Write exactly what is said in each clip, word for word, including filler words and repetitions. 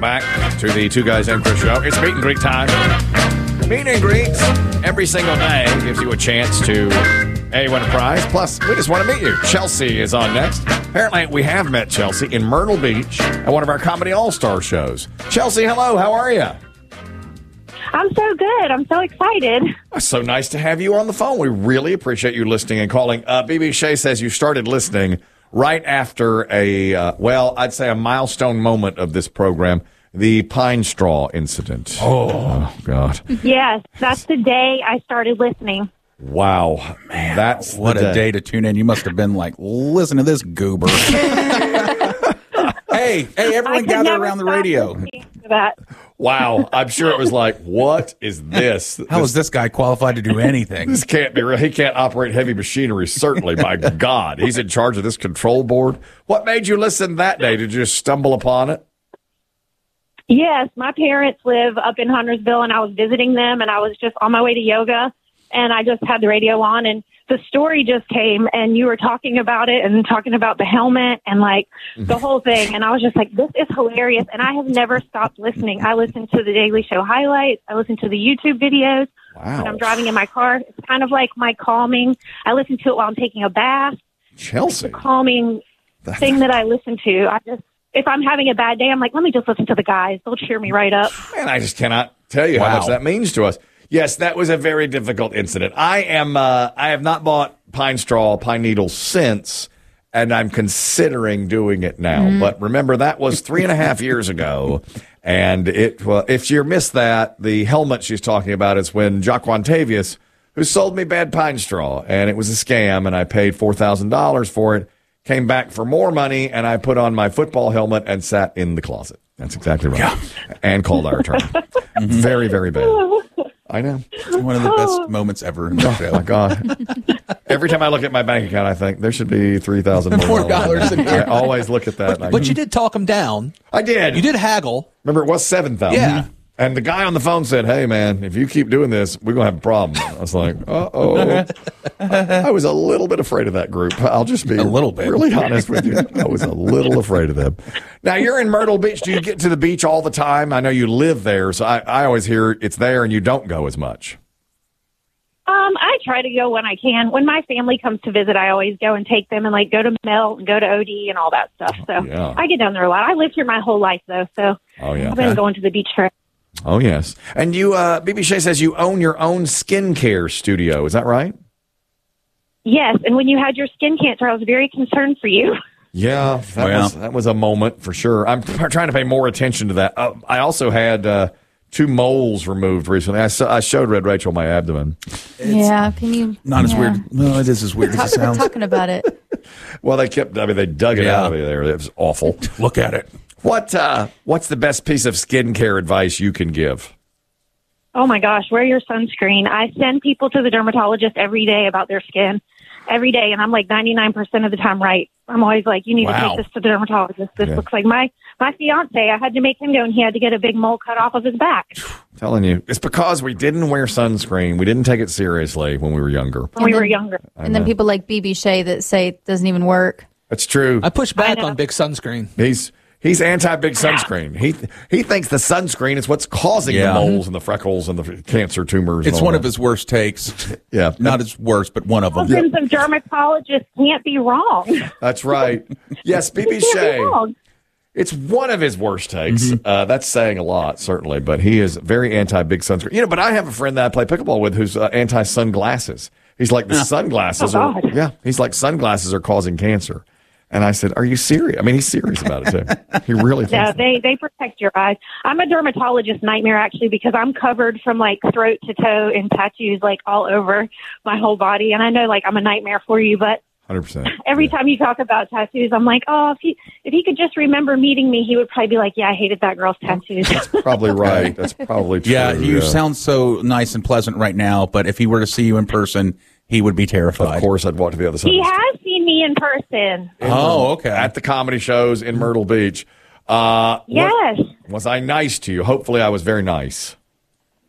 back to the Two Guys and Chris show. It's meet and greet time. Meet and greets every single day gives you a chance to A, win a prize. Plus, we just want to meet you. Chelsea is on next. Apparently, we have met Chelsea in Myrtle Beach at one of our Comedy All-Star shows. Chelsea, hello. How are you? I'm so good. I'm so excited. It's so nice to have you on the phone. We really appreciate you listening and calling. Uh, B B Shea says you started listening right after a, uh, well, I'd say a milestone moment of this program, the pine straw incident. Oh, oh God. Yes, that's the day I started listening. Wow. Man, that's what a day. day to tune in. You must have been like, listen to this goober. hey, hey, everyone gather around the radio. That. Wow. I'm sure it was like, what is this? How this, is this guy qualified to do anything? This can't be real. He can't operate heavy machinery, certainly. My God. He's in charge of this control board. What made you listen that day? Did you just stumble upon it? Yes, my parents live up in Huntersville, and I was visiting them, and I was just on my way to yoga, and I just had the radio on, and the story just came, and you were talking about it and talking about the helmet and, like, the whole thing, and I was just like, this is hilarious, and I have never stopped listening. I listen to the Daily Show highlights. I listen to the YouTube videos. Wow. When I'm driving in my car. It's kind of like my calming. I listen to it while I'm taking a bath. Chelsea. It's a calming thing that I listen to. I just... If I'm having a bad day, I'm like, let me just listen to the guys. They'll cheer me right up. Man, I just cannot tell you wow. how much that means to us. Yes, that was a very difficult incident. I am. Uh, I have not bought pine straw, pine needles since, and I'm considering doing it now. Mm. But remember, that was three and a half years ago, and it. Well, if you missed that, the helmet she's talking about is when Jaquantavius, who sold me bad pine straw, and it was a scam, and I paid four thousand dollars for it. Came back for more money, and I put on my football helmet and sat in the closet. That's exactly right. Yeah. And called our attorney. mm-hmm. Very, very bad. I know. It's one of the best moments ever in the show. Oh, my God. Every time I look at my bank account, I think there should be three thousand dollars more dollars in here. I always look at that. But, but you did talk them down. I did. You did haggle. Remember, it was seven thousand dollars. Yeah. And the guy on the phone said, hey, man, if you keep doing this, we're going to have a problem. I was like, uh-oh. I was a little bit afraid of that group. I'll just be a little bit. really honest with you. I was a little afraid of them. Now, you're in Myrtle Beach. Do you get to the beach all the time? I know you live there, so I, I always hear it's there and you don't go as much. Um, I try to go when I can. When my family comes to visit, I always go and take them and, like, go to Melt and go to O D and all that stuff. So oh, yeah. I get down there a lot. I lived here my whole life, though, so oh, yeah. I've been okay. going to the beach for Oh, yes. And you, uh, B B Shea says you own your own skincare studio. Is that right? Yes. And when you had your skin cancer, I was very concerned for you. Yeah, that, well. was, that was a moment for sure. I'm t- trying to pay more attention to that. Uh, I also had uh, two moles removed recently. I, so, I showed Red Rachel my abdomen. It's yeah, can you? Not yeah. as weird. No, it is as weird as it sounds. We're talking about it. Well, they kept, I mean, they dug it yeah. out of me there. It was awful. Look at it. What uh, What's the best piece of skincare advice you can give? Oh, my gosh, wear your sunscreen. I send people to the dermatologist every day about their skin, every day, and I'm like ninety-nine percent of the time right. I'm always like, you need wow. to take this to the dermatologist. This yeah. looks like my, my fiance. I had to make him go, and he had to get a big mole cut off of his back. I'm telling you, it's because we didn't wear sunscreen. We didn't take it seriously when we were younger. When we then, were younger. And then people like B B Shea that say it doesn't even work. That's true. I push back I on big sunscreen. He's... He's anti-big sunscreen. He he thinks the sunscreen is what's causing yeah. the moles and the freckles and the cancer tumors. It's one that. of his worst takes. yeah. Not his worst, but one of them. Thousands of dermatologists can't be wrong. That's right. Yes, B B Shea. It's one of his worst takes. Mm-hmm. Uh, that's saying a lot, certainly, but he is very anti-big sunscreen. You know, but I have a friend that I play pickleball with who's uh, anti-sunglasses. He's like, the yeah. sunglasses oh, are, yeah, he's like, sunglasses are causing cancer. And I said, are you serious? I mean, he's serious about it, too. He really thinks Yeah, that. they, they protect your eyes. I'm a dermatologist nightmare, actually, because I'm covered from, like, throat to toe in tattoos, like, all over my whole body. And I know, like, I'm a nightmare for you, but one hundred percent. Every yeah. time you talk about tattoos, I'm like, oh, if he, if he could just remember meeting me, he would probably be like, yeah, I hated that girl's tattoos. That's probably right. That's probably true. Yeah, you yeah. sound so nice and pleasant right now, but if he were to see you in person, he would be terrified. Of course, I'd walk to the other side. He of the has seen me in person. In oh, okay. At the comedy shows in Myrtle Beach. Uh, yes. Was, was I nice to you? Hopefully, I was very nice.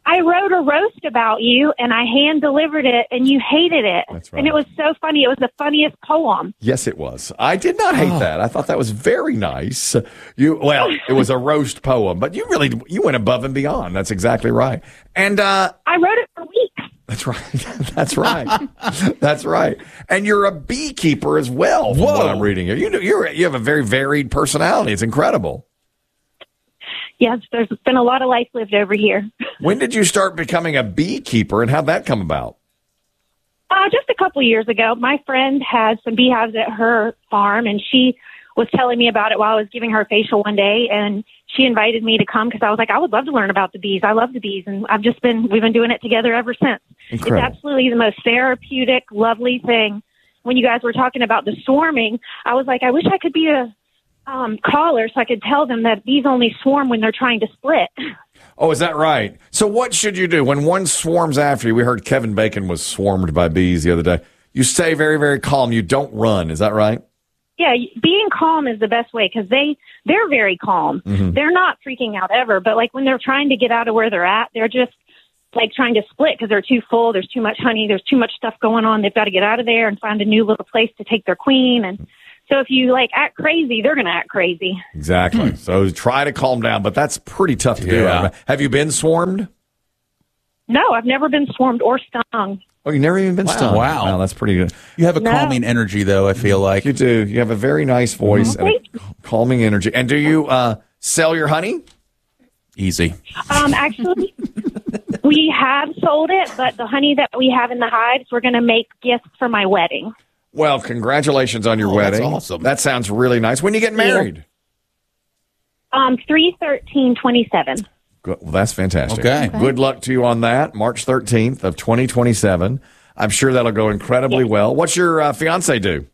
I wrote a roast about you, and I hand delivered it, and you hated it. That's right. And it was so funny. It was the funniest poem. Yes, it was. I did not hate oh. that. I thought that was very nice. You well, it was a roast poem, but you really you went above and beyond. That's exactly right. And uh, I wrote it for weeks. That's right. That's right. That's right. And you're a beekeeper as well, from Whoa. what I'm reading here. You know, you're you have a very varied personality. It's incredible. Yes, there's been a lot of life lived over here. When did you start becoming a beekeeper, and how'd that come about? Uh, just a couple years ago. My friend had some beehives at her farm, and she was telling me about it while I was giving her a facial one day, and she invited me to come because I was like, I would love to learn about the bees. I love the bees, and I've just been, we've been doing it together ever since. Incredible. It's absolutely the most therapeutic, lovely thing. When you guys were talking about the swarming, I was like, I wish I could be a um, caller so I could tell them that bees only swarm when they're trying to split. Oh, is that right? So what should you do when one swarms after you? We heard Kevin Bacon was swarmed by bees the other day. You stay very, very calm. You don't run. Is that right? Yeah, being calm is the best way because they, they're very calm. Mm-hmm. They're not freaking out ever, but like when they're trying to get out of where they're at, they're just like trying to split because they're too full. There's too much honey. There's too much stuff going on. They've got to get out of there and find a new little place to take their queen. And so if you like act crazy, they're going to act crazy. Exactly. Hmm. So try to calm down, but that's pretty tough to yeah. do. Have you been swarmed? No, I've never been swarmed or stung. Oh, you've never even been wow. stung? Wow. Wow, that's pretty good. You have a no. calming energy, though, I feel like. You do. You have a very nice voice mm-hmm. and a calming energy. And do you uh, sell your honey? Easy. Um, actually, we have sold it, but the honey that we have in the hives, we're going to make gifts for my wedding. Well, congratulations on your oh, wedding. That's awesome. That sounds really nice. When you get married? Um, three thirteen twenty-seven. Good. Well, that's fantastic. Okay. okay. Good luck to you on that, March thirteenth of twenty twenty-seven. I'm sure that'll go incredibly yes. well. What's your uh, fiance do?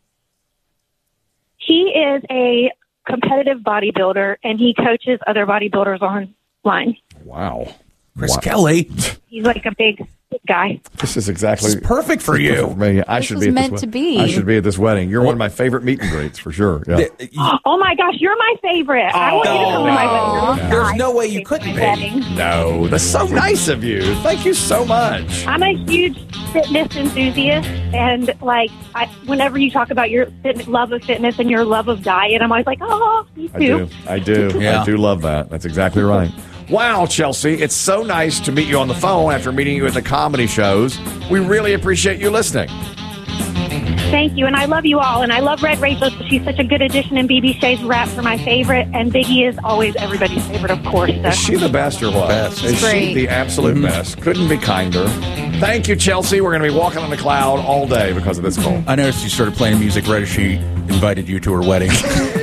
He is a competitive bodybuilder, and he coaches other bodybuilders online. Wow. Chris wow. Kelly. He's like a big, big guy. This is exactly this is perfect for you. For me. I this should was be at meant this to be. I should be at this wedding. You're one of my favorite meet and greets for sure. Yeah. Oh my gosh, you're my favorite. Oh, I want you to come to my wedding. No. There's no way you couldn't be. No, that's so nice of you. Thank you so much. I'm a huge fitness enthusiast, and like, I, whenever you talk about your fit, love of fitness and your love of diet, I'm always like, oh, me too. I do. I do. Yeah. I do love that. That's exactly right. Wow, Chelsea, it's so nice to meet you on the phone after meeting you at the comedy shows. We really appreciate you listening. Thank you, and I love you all, and I love Red Rachel. She's such a good addition, and B B Shay's raps are my favorite, and Biggie is always everybody's favorite, of course. So. Is she the best or what? Best. Is Great. she the absolute mm-hmm. best? Couldn't be kinder. Thank you, Chelsea. We're going to be walking on the cloud all day because of this call. I noticed you started playing music right as she invited you to her wedding.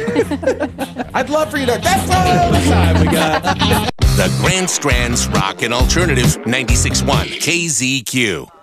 I'd love for you to. That's all the time we got. The Grand Strand's Rock and Alternative ninety-six point one K Z Q.